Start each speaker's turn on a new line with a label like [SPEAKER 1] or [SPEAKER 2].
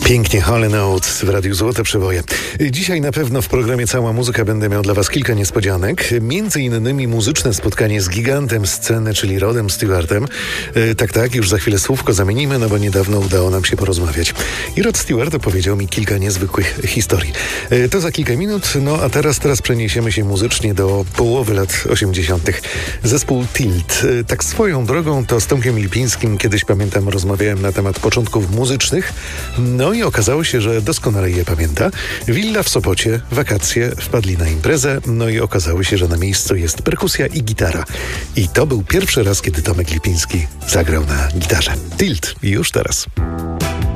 [SPEAKER 1] Pięknie, Hall & Oates w Radiu Złote Przeboje. Dzisiaj na pewno w programie Cała Muzyka będę miał dla Was kilka niespodzianek. Między innymi muzyczne spotkanie z gigantem sceny, czyli Rodem Stewartem. Tak, już za chwilę słówko zamienimy, no bo niedawno udało nam się porozmawiać. I Rod Stewart opowiedział mi kilka niezwykłych historii. To za kilka minut, no a teraz przeniesiemy się muzycznie do połowy lat 80. Zespół Tilt. Tak swoją drogą to z Tomkiem Lipińskim kiedyś, pamiętam, rozmawiałem na temat początków muzycznych. No i okazało się, że doskonale je pamięta. Willa w Sopocie, wakacje, wpadli na imprezę, no i okazało się, że na miejscu jest perkusja i gitara. I to był pierwszy raz, kiedy Tomek Lipiński zagrał na gitarze. Tilt już teraz.